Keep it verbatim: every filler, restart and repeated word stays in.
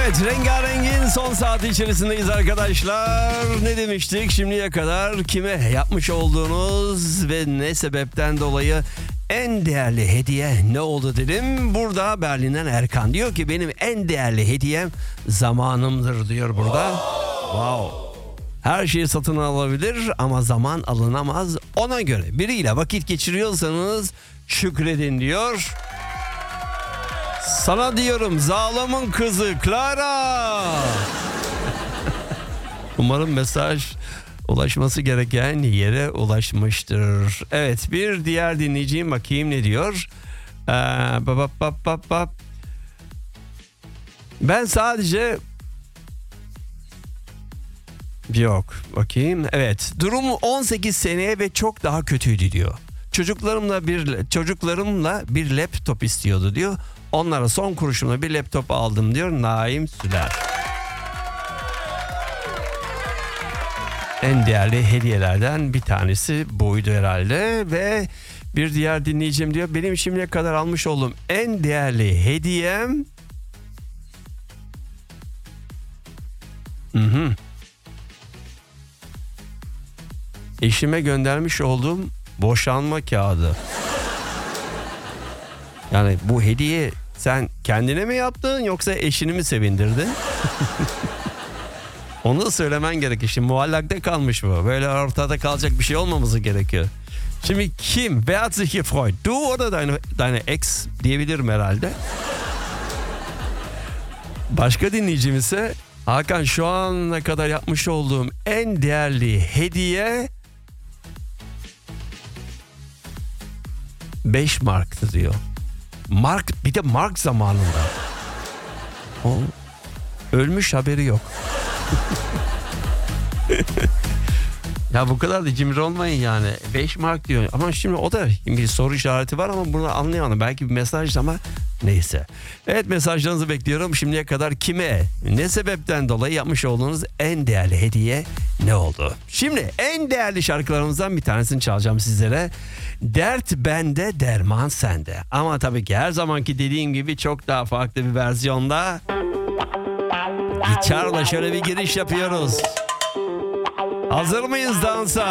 Evet, Rengareng'in son saati içerisindeyiz arkadaşlar. Ne demiştik şimdiye kadar? Kime yapmış olduğunuz ve ne sebepten dolayı en değerli hediye ne oldu dedim. Burada Berlin'den Erkan diyor ki benim en değerli hediyem zamanımdır diyor burada. Wow. Her şeyi satın alabilir ama zaman alınamaz. Ona göre biriyle vakit geçiriyorsanız şükredin diyor. Sana diyorum zalim'in kızı Clara. Umarım mesaj ulaşması gereken yere ulaşmıştır. Evet, bir diğer dinleyiciyim, bakayım ne diyor. Ee, bap, bap, bap, bap. Ben sadece yok bakayım. Evet, durumu on sekiz seneye ve çok daha kötüydü diyor. Çocuklarımla bir çocuklarımla bir laptop istiyordu diyor. Onlara son kuruşumla bir laptop aldım diyor Naim Süler. En değerli hediyelerden bir tanesi buydu herhalde. Ve bir diğer dinleyicim diyor benim şimdiye kadar almış olduğum en değerli hediyem hı hı. eşime göndermiş olduğum boşanma kağıdı. Yani bu hediye sen kendine mi yaptın yoksa eşini mi sevindirdin? Onu da söylemen gerekir. Şimdi muallakta kalmış bu. Böyle ortada kalacak bir şey olmaması gerekiyor. Şimdi kim? Wer hat sich gefreut? Du oder deine, deine ex diyebilirim herhalde. Başka dinleyicim ise Hakan şu ana kadar yapmış olduğum en değerli hediye beş marktı diyor. Mark, bir de mark zamanında. O ölmüş, haberi yok. Ya bu kadar da cimri olmayın yani. beş mark diyor. Ama şimdi o da bir soru işareti var ama bunu anlayamadım. Belki bir mesaj ama neyse. Evet, mesajlarınızı bekliyorum. Şimdiye kadar kime, ne sebepten dolayı yapmış olduğunuz en değerli hediye ne oldu? Şimdi en değerli şarkılarımızdan bir tanesini çalacağım sizlere. Dert bende, derman sende. Ama tabii ki her zamanki dediğim gibi çok daha farklı bir versiyonda gitarla şöyle bir giriş yapıyoruz. Hazır mıyız dansa?